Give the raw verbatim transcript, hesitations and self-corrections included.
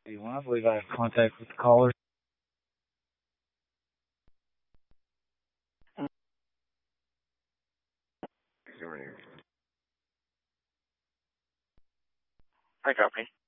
You want? I believe I have contact with the caller. Hi, Company.